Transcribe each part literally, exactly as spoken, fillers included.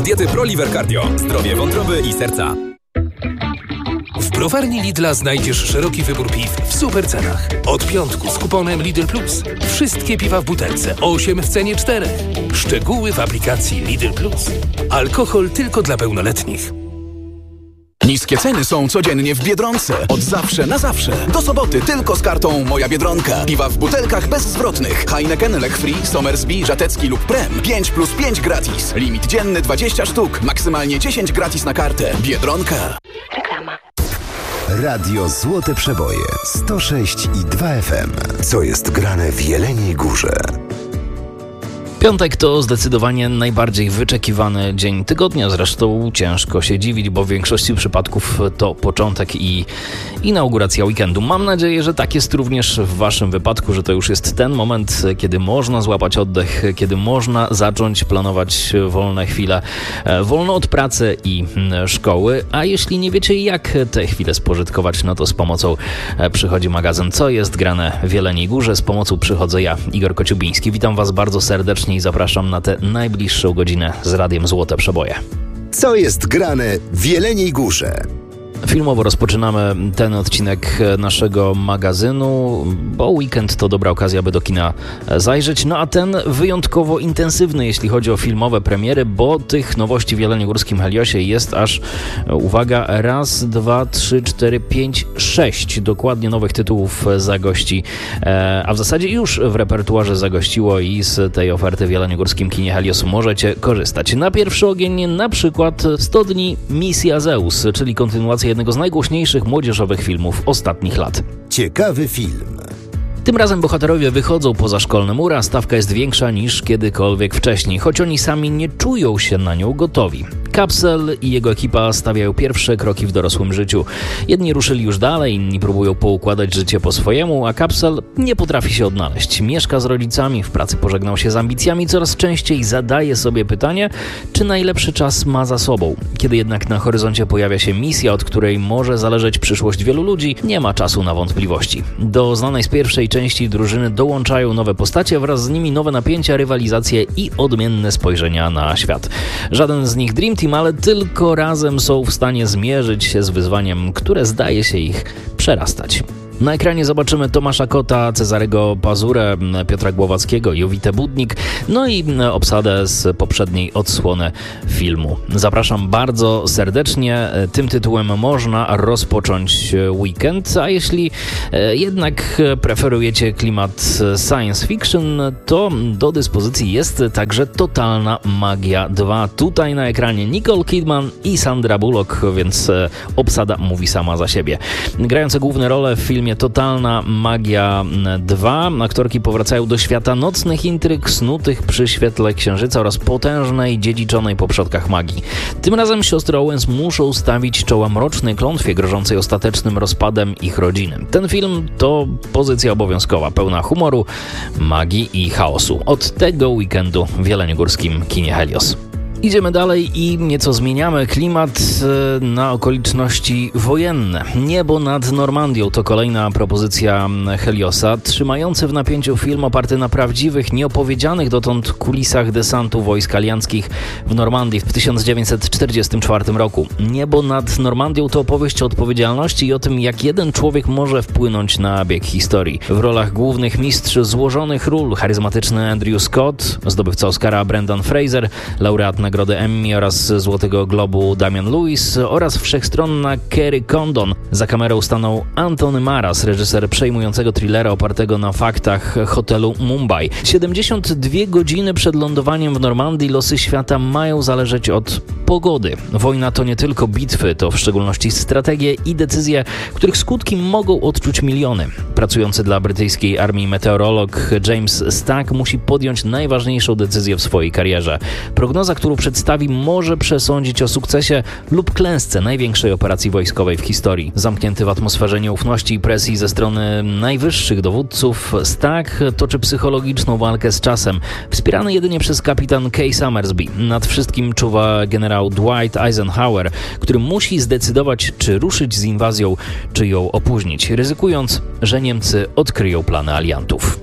Diety ProLiver Cardio. Zdrowie wątroby i serca. W browarni Lidla znajdziesz szeroki wybór piw w super cenach. Od piątku z kuponem Lidl Plus. Wszystkie piwa w butelce, osiem w cenie czterech. Szczegóły w aplikacji Lidl Plus. Alkohol tylko dla pełnoletnich. Niskie ceny są codziennie w Biedronce. Od zawsze na zawsze. Do soboty tylko z kartą Moja Biedronka. Piwa w butelkach bezzwrotnych. Heineken, Lech Free, Somersby, Żatecki lub Prem. pięć plus pięć gratis. Limit dzienny dwadzieścia sztuk. Maksymalnie dziesięć gratis na kartę. Biedronka. Reklama. Radio Złote Przeboje. sto sześć i dwa F M. Co jest grane w Jeleniej Górze? Piątek to zdecydowanie najbardziej wyczekiwany dzień tygodnia. Zresztą ciężko się dziwić, bo w większości przypadków to początek i inauguracja weekendu. Mam nadzieję, że tak jest również w waszym wypadku, że to już jest ten moment, kiedy można złapać oddech, kiedy można zacząć planować wolne chwile, wolno od pracy i szkoły. A jeśli nie wiecie, jak te chwile spożytkować, no to z pomocą przychodzi magazyn Co jest grane w Jeleniej Górze. Z pomocą przychodzę ja, Igor Kociubiński. Witam was bardzo serdecznie i zapraszam na tę najbliższą godzinę z Radiem Złote Przeboje. Co jest grane w Jeleniej Górze? Filmowo rozpoczynamy ten odcinek naszego magazynu, bo weekend to dobra okazja, by do kina zajrzeć. No a ten wyjątkowo intensywny, jeśli chodzi o filmowe premiery, bo tych nowości w jeleniogórskim Heliosie jest aż, uwaga, raz, dwa, trzy, cztery, pięć, sześć dokładnie nowych tytułów zagości, a w zasadzie już w repertuarze zagościło i z tej oferty w jeleniogórskim kinie Helios możecie korzystać. Na pierwszy ogień na przykład sto dni Misja Zeus, czyli kontynuacja jednego z najgłośniejszych młodzieżowych filmów ostatnich lat. Ciekawy film. Tym razem bohaterowie wychodzą poza szkolne mury, a stawka jest większa niż kiedykolwiek wcześniej, choć oni sami nie czują się na nią gotowi. Kapsel i jego ekipa stawiają pierwsze kroki w dorosłym życiu. Jedni ruszyli już dalej, inni próbują poukładać życie po swojemu, a Kapsel nie potrafi się odnaleźć. Mieszka z rodzicami, w pracy pożegnał się z ambicjami, coraz częściej zadaje sobie pytanie, czy najlepszy czas ma za sobą. Kiedy jednak na horyzoncie pojawia się misja, od której może zależeć przyszłość wielu ludzi, nie ma czasu na wątpliwości. Do znanej z pierwszej części drużyny dołączają nowe postacie, wraz z nimi nowe napięcia, rywalizacje i odmienne spojrzenia na świat. Żaden z nich Dream Team, ale tylko razem są w stanie zmierzyć się z wyzwaniem, które zdaje się ich przerastać. Na ekranie zobaczymy Tomasza Kota, Cezarego Pazurę, Piotra Głowackiego, Jowitę Budnik, no i obsadę z poprzedniej odsłony filmu. Zapraszam bardzo serdecznie. Tym tytułem można rozpocząć weekend, a jeśli jednak preferujecie klimat science fiction, to do dyspozycji jest także Totalna Magia dwa. Tutaj na ekranie Nicole Kidman i Sandra Bullock, więc obsada mówi sama za siebie. Grające główne role w filmie Totalna Magia dwa. Aktorki powracają do świata nocnych intryg snutych przy świetle księżyca oraz potężnej, dziedziczonej po przodkach magii. Tym razem siostry Owens muszą stawić czoła mrocznej klątwie grożącej ostatecznym rozpadem ich rodziny. Ten film to pozycja obowiązkowa, pełna humoru, magii i chaosu. Od tego weekendu w jeleniogórskim kinie Helios. Idziemy dalej i nieco zmieniamy klimat na okoliczności wojenne. Niebo nad Normandią to kolejna propozycja Heliosa. Trzymający w napięciu film oparty na prawdziwych, nieopowiedzianych dotąd kulisach desantu wojsk alianckich w Normandii w tysiąc dziewięćset czterdziestym czwartym roku. Niebo nad Normandią to opowieść o odpowiedzialności i o tym, jak jeden człowiek może wpłynąć na bieg historii. W rolach głównych mistrz złożonych ról, charyzmatyczny Andrew Scott, zdobywca Oscara Brendan Fraser, laureat Nagrody Emmy oraz Złotego Globu Damian Lewis oraz wszechstronna Kerry Condon. Za kamerą stanął Antony Maras, reżyser przejmującego thrillera opartego na faktach hotelu Mumbai. siedemdziesiąt dwie godziny przed lądowaniem w Normandii losy świata mają zależeć od pogody. Wojna to nie tylko bitwy, to w szczególności strategie i decyzje, których skutki mogą odczuć miliony. Pracujący dla brytyjskiej armii meteorolog James Stack musi podjąć najważniejszą decyzję w swojej karierze. Prognoza, którą przedstawi, może przesądzić o sukcesie lub klęsce największej operacji wojskowej w historii. Zamknięty w atmosferze nieufności i presji ze strony najwyższych dowódców, Stack toczy psychologiczną walkę z czasem, wspierany jedynie przez kapitan Kay Summersby. Nad wszystkim czuwa generał Dwight Eisenhower, który musi zdecydować, czy ruszyć z inwazją, czy ją opóźnić, ryzykując, że Niemcy odkryją plany aliantów.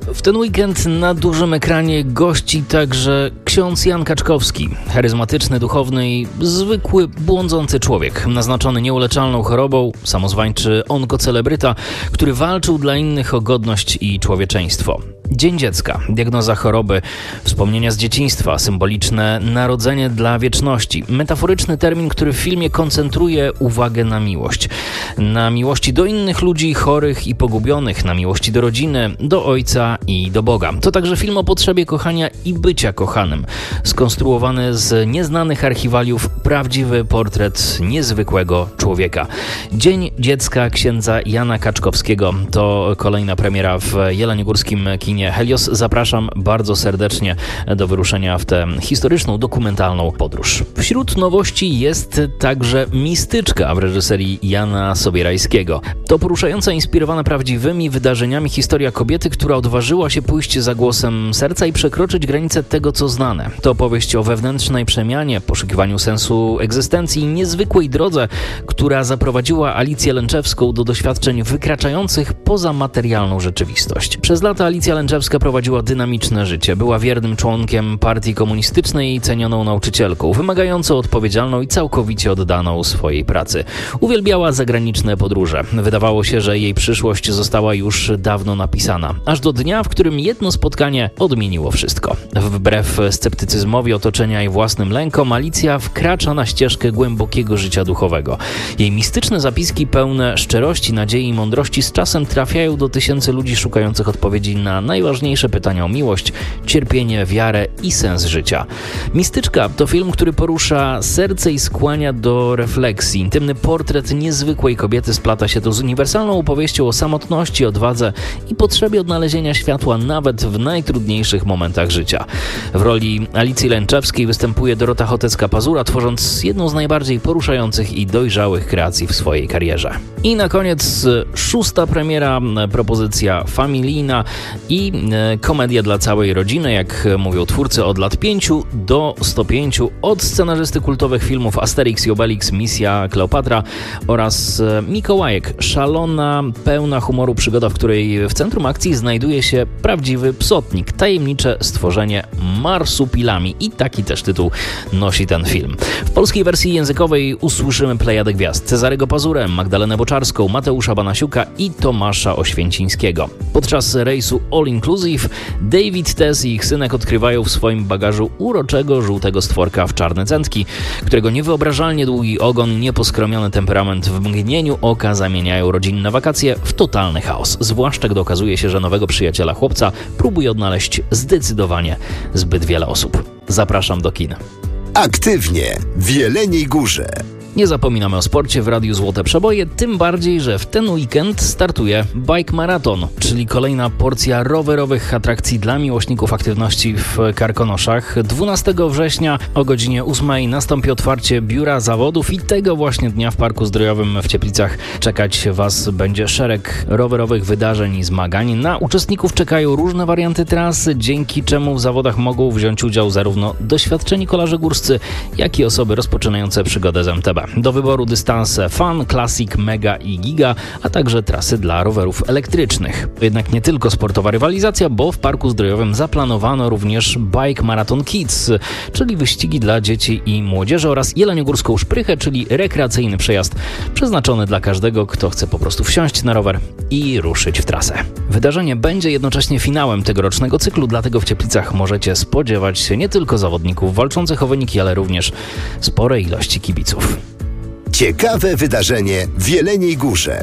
W ten weekend na dużym ekranie gości także ksiądz Jan Kaczkowski. Charyzmatyczny, duchowny i zwykły, błądzący człowiek. Naznaczony nieuleczalną chorobą, samozwańczy onkocelebryta, który walczył dla innych o godność i człowieczeństwo. Dzień dziecka, diagnoza choroby, wspomnienia z dzieciństwa, symboliczne narodzenie dla wieczności. Metaforyczny termin, który w filmie koncentruje uwagę na miłość. Na miłości do innych ludzi chorych i pogubionych, na miłości do rodziny, do ojca i do Boga. To także film o potrzebie kochania i bycia kochanym. Skonstruowany z nieznanych archiwaliów prawdziwy portret niezwykłego człowieka. Dzień dziecka księdza Jana Kaczkowskiego to kolejna premiera w jeleniogórskim kinie Helios. Zapraszam bardzo serdecznie do wyruszenia w tę historyczną, dokumentalną podróż. Wśród nowości jest także Mistyczka w reżyserii Jana Sobierajskiego. To poruszająca, inspirowana prawdziwymi wydarzeniami historia kobiety, która odważyła się pójść za głosem serca i przekroczyć granice tego, co znane. To opowieść o wewnętrznej przemianie, poszukiwaniu sensu egzystencji i niezwykłej drodze, która zaprowadziła Alicję Lęczewską do doświadczeń wykraczających poza materialną rzeczywistość. Przez lata Alicja Lęczewska prowadziła dynamiczne życie. Była wiernym członkiem partii komunistycznej i cenioną nauczycielką, wymagającą, odpowiedzialną i całkowicie oddaną swojej pracy. Uwielbiała zagraniczne podróże. Wydawało się, że jej przyszłość została już dawno napisana. Aż do dnia, w którym jedno spotkanie odmieniło wszystko. Wbrew sceptycyzmowi otoczenia i własnym lękom, Alicja wkracza na ścieżkę głębokiego życia duchowego. Jej mistyczne zapiski pełne szczerości, nadziei i mądrości z czasem trafiają do tysięcy ludzi szukających odpowiedzi na najważniejsze pytania o miłość, cierpienie, wiarę i sens życia. Mistyczka to film, który porusza serce i skłania do refleksji. Intymny portret niezwykłej kobiety splata się tu z uniwersalną opowieścią o samotności, odwadze i potrzebie odnalezienia światła nawet w najtrudniejszych momentach życia. W roli Alicji Lęczewskiej występuje Dorota Chotecka-Pazura, tworząc jedną z najbardziej poruszających i dojrzałych kreacji w swojej karierze. I na koniec szósta premiera, propozycja familijna i e, komedia dla całej rodziny, jak mówią twórcy, od lat pięciu do sto pięciu, od scenarzysty kultowych filmów Asterix i Obelix, Misja Kleopatra oraz e, Mikołajek. Szalona, pełna humoru przygoda, w której w centrum akcji znajduje się prawdziwy psotnik, tajemnicze stworzenie marsupilami i taki też tytuł nosi ten film. W polskiej wersji językowej usłyszymy plejadę gwiazd: Cezarego Pazurę, Magdalenę Boczarską, Mateusza Banasiuka i Tomasza Oświęcińskiego. Podczas rejsu All Inclusive David, Tess i ich synek odkrywają w swoim bagażu uroczego żółtego stworka w czarne cętki, którego niewyobrażalnie długi ogon, nieposkromiony temperament w mgnieniu oka zamieniają rodzinne wakacje w totalny chaos. Zwłaszcza gdy okazuje się, że nowego przyjaciela chłopca próbuje odnaleźć zdecydowanie zbyt wiele osób. Zapraszam do kin. Aktywnie w Jeleniej Górze. Nie zapominamy o sporcie w Radiu Złote Przeboje, tym bardziej, że w ten weekend startuje Bike Marathon, czyli kolejna porcja rowerowych atrakcji dla miłośników aktywności w Karkonoszach. dwunastego września o godzinie ósmej nastąpi otwarcie biura zawodów i tego właśnie dnia w Parku Zdrojowym w Cieplicach czekać Was będzie szereg rowerowych wydarzeń i zmagań. Na uczestników czekają różne warianty trasy, dzięki czemu w zawodach mogą wziąć udział zarówno doświadczeni kolarze górscy, jak i osoby rozpoczynające przygodę z M T B. Do wyboru dystanse Fun, Classic, Mega i Giga, a także trasy dla rowerów elektrycznych. Jednak nie tylko sportowa rywalizacja, bo w Parku Zdrojowym zaplanowano również Bike Marathon Kids, czyli wyścigi dla dzieci i młodzieży, oraz jeleniogórską szprychę, czyli rekreacyjny przejazd przeznaczony dla każdego, kto chce po prostu wsiąść na rower i ruszyć w trasę. Wydarzenie będzie jednocześnie finałem tegorocznego cyklu, dlatego w Cieplicach możecie spodziewać się nie tylko zawodników walczących o wyniki, ale również sporej ilości kibiców. Ciekawe wydarzenie w Jeleniej Górze.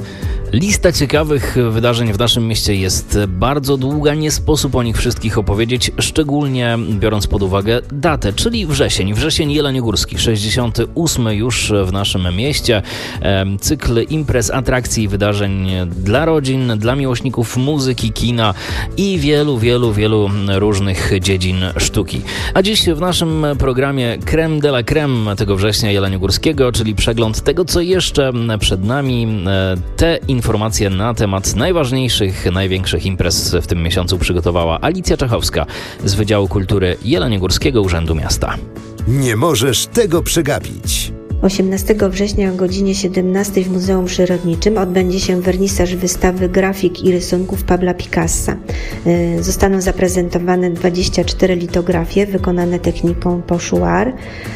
Lista ciekawych wydarzeń w naszym mieście jest bardzo długa, nie sposób o nich wszystkich opowiedzieć, szczególnie biorąc pod uwagę datę, czyli wrzesień. Wrzesień jeleniogórski, sześćdziesiąty ósmy już w naszym mieście. Cykl imprez, atrakcji i wydarzeń dla rodzin, dla miłośników muzyki, kina i wielu, wielu, wielu różnych dziedzin sztuki. A dziś w naszym programie crème de la crème tego września jeleniogórskiego, czyli przegląd tego, co jeszcze przed nami. Te informacje na temat najważniejszych, największych imprez w tym miesiącu przygotowała Alicja Czachowska z Wydziału Kultury Jeleniogórskiego Urzędu Miasta. Nie możesz tego przegapić. osiemnastego września o godzinie siedemnastej w Muzeum Przyrodniczym odbędzie się wernisaż wystawy grafik i rysunków Pabla Picassa. Zostaną zaprezentowane dwadzieścia cztery litografie wykonane techniką pochoir.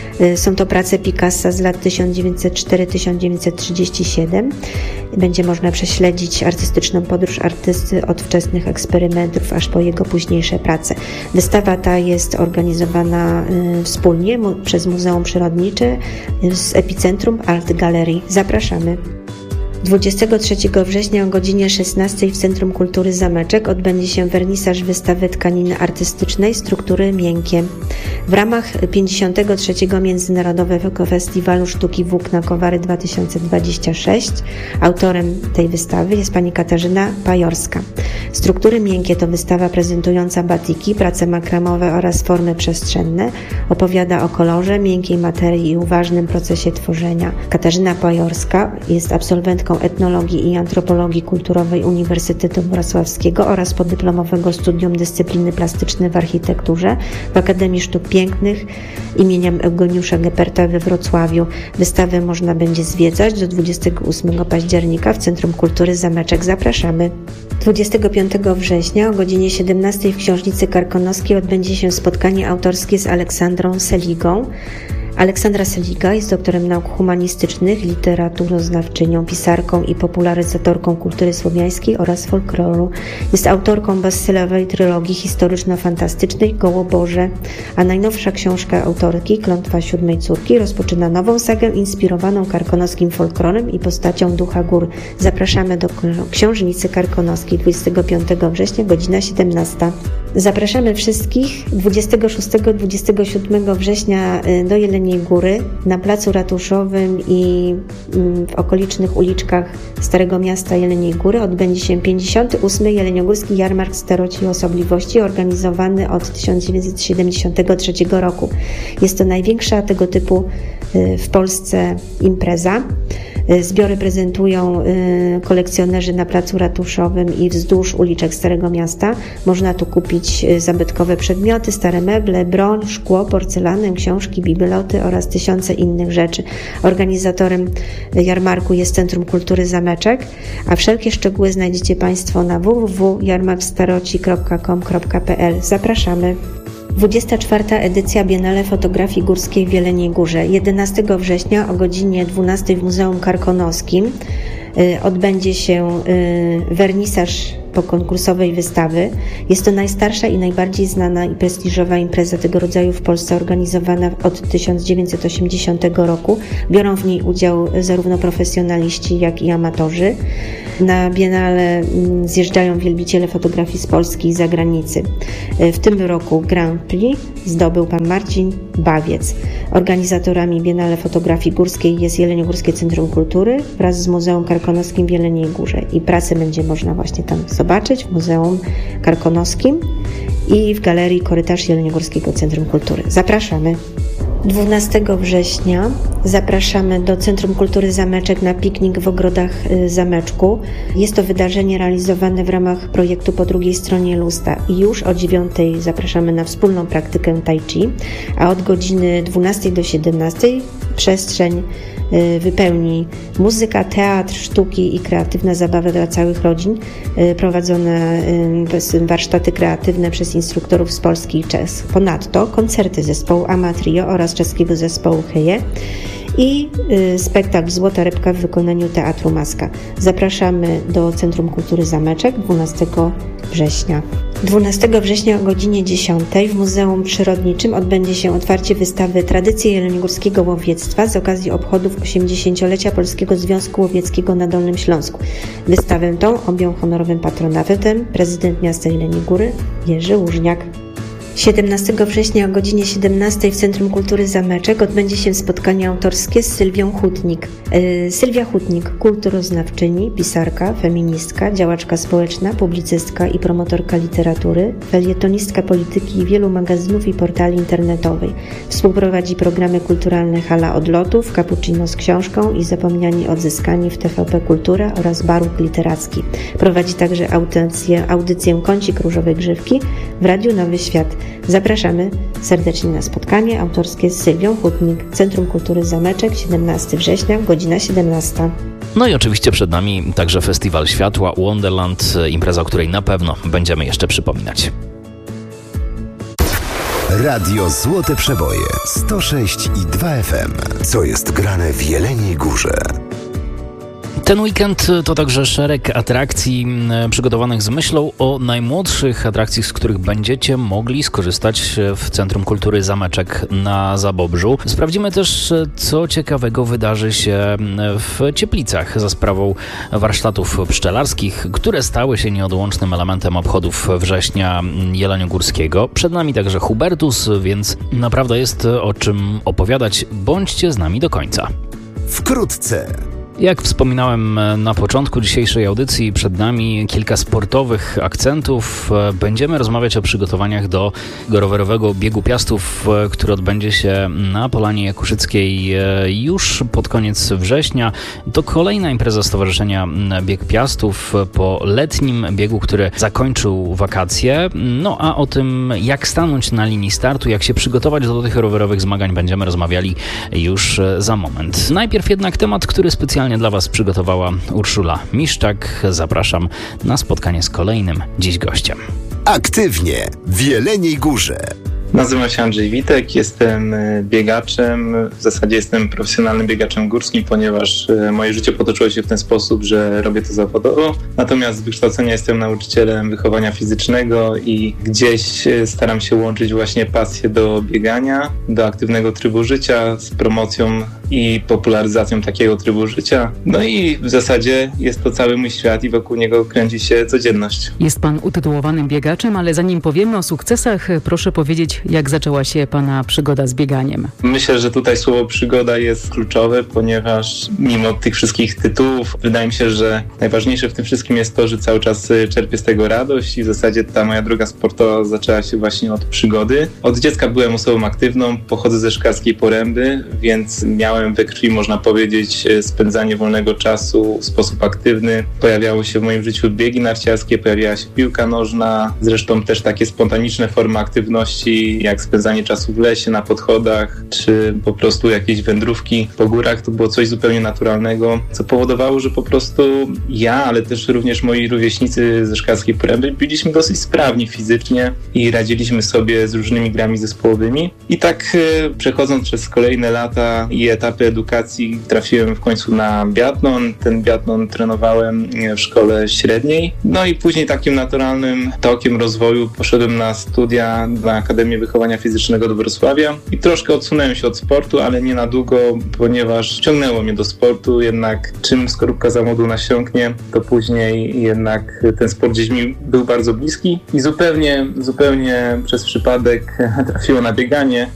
Są to prace Picassa z lat tysiąc dziewięćset czwarty do tysiąc dziewięćset trzydziestego siódmego. Będzie można prześledzić artystyczną podróż artysty od wczesnych eksperymentów aż po jego późniejsze prace. Wystawa ta jest organizowana wspólnie przez Muzeum Przyrodnicze z Epicentrum Art Gallery. Zapraszamy. dwudziestego trzeciego września o godzinie szesnastej w Centrum Kultury Zameczek odbędzie się wernisaż wystawy tkaniny artystycznej Struktury miękkie. W ramach pięćdziesiątego trzeciego Międzynarodowego Festiwalu Sztuki Włókna Kowary dwa tysiące dwudziesty szósty autorem tej wystawy jest pani Katarzyna Pajorska. Struktury miękkie to wystawa prezentująca batiki, prace makramowe oraz formy przestrzenne. Opowiada o kolorze, miękkiej materii i uważnym procesie tworzenia. Katarzyna Pajorska jest absolwentką etnologii i antropologii kulturowej Uniwersytetu Wrocławskiego oraz podyplomowego studium dyscypliny plastycznej w architekturze w Akademii Sztuk Pięknych imienia Eugeniusza Geperta we Wrocławiu. Wystawę można będzie zwiedzać do dwudziestego ósmego października w Centrum Kultury Zameczek. Zapraszamy. dwudziestego piątego września o godzinie siedemnastej w Książnicy Karkonoskiej odbędzie się spotkanie autorskie z Aleksandrą Seligą. Aleksandra Seliga jest doktorem nauk humanistycznych, literaturoznawczynią, pisarką i popularyzatorką kultury słowiańskiej oraz folkloru. Jest autorką bestsellerowej trylogii historyczno-fantastycznej Gołoborze, a najnowsza książka autorki, Klątwa Siódmej Córki, rozpoczyna nową sagę inspirowaną karkonoskim folklorem i postacią Ducha Gór. Zapraszamy do Książnicy Karkonoskiej dwudziestego piątego września, godzina siedemnasta. Zapraszamy wszystkich dwudziestego szóstego do dwudziestego siódmego września do Jeleniej Góry na Placu Ratuszowym i w okolicznych uliczkach Starego Miasta Jeleniej Góry odbędzie się pięćdziesiąty ósmy Jeleniogórski Jarmark Staroci i Osobliwości organizowany od tysiąc dziewięćset siedemdziesiątego trzeciego roku. Jest to największa tego typu w Polsce impreza. Zbiory prezentują kolekcjonerzy na Placu Ratuszowym i wzdłuż uliczek Starego Miasta. Można tu kupić zabytkowe przedmioty, stare meble, broń, szkło, porcelanę, książki, bibeloty oraz tysiące innych rzeczy. Organizatorem jarmarku jest Centrum Kultury Zameczek, a wszelkie szczegóły znajdziecie Państwo na w w w kropka jarmark staroci kropka com kropka p l. Zapraszamy. dwudziesta czwarta edycja Biennale Fotografii Górskiej w Jeleniej Górze. jedenastego września o godzinie dwunastej w Muzeum Karkonoskim odbędzie się wernisaż pokonkursowej wystawy. Jest to najstarsza i najbardziej znana i prestiżowa impreza tego rodzaju w Polsce, organizowana od tysiąc dziewięćset osiemdziesiątego roku. Biorą w niej udział zarówno profesjonaliści, jak i amatorzy. Na Biennale zjeżdżają wielbiciele fotografii z Polski i zagranicy. W tym roku Grand Prix zdobył pan Marcin Bawiec. Organizatorami Biennale Fotografii Górskiej jest Jeleniogórskie Centrum Kultury wraz z Muzeum Karkonoskim w Jeleniej Górze. I pracę będzie można właśnie tam zobaczyć w Muzeum Karkonoskim i w Galerii Korytarz Jeleniogórskiego Centrum Kultury. Zapraszamy. dwunastego września zapraszamy do Centrum Kultury Zameczek na piknik w ogrodach zameczku. Jest to wydarzenie realizowane w ramach projektu Po drugiej stronie lusta. I już o dziewiątej zapraszamy na wspólną praktykę tai chi, a od godziny dwunastej do siedemnastej przestrzeń wypełni muzyka, teatr, sztuki i kreatywna zabawa dla całych rodzin, prowadzone warsztaty kreatywne przez instruktorów z Polski i Czech. Ponadto koncerty zespołu Amatrio oraz czeskiego zespołu Heje i spektakl Złota Rybka w wykonaniu Teatru Maska. Zapraszamy do Centrum Kultury Zameczek dwunastego września. dwunastego września o godzinie dziesiątej w Muzeum Przyrodniczym odbędzie się otwarcie wystawy Tradycje jeleniogórskiego łowiectwa z okazji obchodów osiemdziesięciolecia Polskiego Związku Łowieckiego na Dolnym Śląsku. Wystawę tą objął honorowym patronatem prezydent miasta Jeleniej Góry Jerzy Łużniak. siedemnastego września o godzinie siedemnastej w Centrum Kultury Zameczek odbędzie się spotkanie autorskie z Sylwią Hutnik. Yy, Sylwia Hutnik, kulturoznawczyni, pisarka, feministka, działaczka społeczna, publicystka i promotorka literatury, felietonistka polityki i wielu magazynów i portali internetowych. Współprowadzi programy kulturalne Hala Odlotów, Cappuccino z książką i Zapomniani Odzyskani w T V P Kultura oraz Baruch Literacki. Prowadzi także audycję, audycję Kącik Różowej Grzywki w Radiu Nowy Świat. Zapraszamy serdecznie na spotkanie autorskie z Sylwią Hutnik, Centrum Kultury Zameczek, siedemnastego września, godzina siedemnasta. No i oczywiście przed nami także Festiwal Światła Wonderland, impreza, o której na pewno będziemy jeszcze przypominać. Radio Złote Przeboje sto sześć i dwa F M. Co jest grane w Jeleniej Górze? Ten weekend to także szereg atrakcji przygotowanych z myślą o najmłodszych atrakcji, z których będziecie mogli skorzystać w Centrum Kultury Zameczek na Zabobrzu. Sprawdzimy też, co ciekawego wydarzy się w Cieplicach za sprawą warsztatów pszczelarskich, które stały się nieodłącznym elementem obchodów września jeleniogórskiego. Przed nami także Hubertus, więc naprawdę jest o czym opowiadać. Bądźcie z nami do końca. Wkrótce. Jak wspominałem na początku dzisiejszej audycji, przed nami kilka sportowych akcentów. Będziemy rozmawiać o przygotowaniach do rowerowego Biegu Piastów, który odbędzie się na Polanie Jakuszyckiej już pod koniec września. To kolejna impreza Stowarzyszenia Bieg Piastów po letnim biegu, który zakończył wakacje. No a o tym, jak stanąć na linii startu, jak się przygotować do tych rowerowych zmagań, będziemy rozmawiali już za moment. Najpierw jednak temat, który specjalnie dla Was przygotowała Urszula Miszczak. Zapraszam na spotkanie z kolejnym dziś gościem. Aktywnie w Jeleniej Górze. Nazywam się Andrzej Witek, jestem biegaczem, w zasadzie jestem profesjonalnym biegaczem górskim, ponieważ moje życie potoczyło się w ten sposób, że robię to zawodowo. Natomiast z wykształcenia jestem nauczycielem wychowania fizycznego i gdzieś staram się łączyć właśnie pasję do biegania, do aktywnego trybu życia z promocją i popularyzacją takiego trybu życia. No i w zasadzie jest to cały mój świat i wokół niego kręci się codzienność. Jest pan utytułowanym biegaczem, ale zanim powiemy o sukcesach, proszę powiedzieć, jak zaczęła się pana przygoda z bieganiem? Myślę, że tutaj słowo przygoda jest kluczowe, ponieważ mimo tych wszystkich tytułów, wydaje mi się, że najważniejsze w tym wszystkim jest to, że cały czas czerpię z tego radość i w zasadzie ta moja droga sportowa zaczęła się właśnie od przygody. Od dziecka byłem osobą aktywną, pochodzę ze Szklarskiej Poręby, więc miałem we krwi, można powiedzieć, spędzanie wolnego czasu w sposób aktywny. Pojawiało się w moim życiu biegi narciarskie, pojawiała się piłka nożna, zresztą też takie spontaniczne formy aktywności, jak spędzanie czasu w lesie, na podchodach, czy po prostu jakieś wędrówki po górach. To było coś zupełnie naturalnego, co powodowało, że po prostu ja, ale też również moi rówieśnicy ze Szklarskiej Poręby byliśmy dosyć sprawni fizycznie i radziliśmy sobie z różnymi grami zespołowymi. I tak przechodząc przez kolejne lata i etapy edukacji, trafiłem w końcu na biatlon. Ten biatlon trenowałem w szkole średniej. No i później takim naturalnym tokiem rozwoju poszedłem na studia na Akademię Wychowania Fizycznego do Wrocławia i troszkę odsunąłem się od sportu, ale nie na długo, ponieważ ciągnęło mnie do sportu, jednak czym skorupka za młodu nasiąknie, to później jednak ten sport gdzieś mi był bardzo bliski i zupełnie, zupełnie przez przypadek trafiło na bieganie.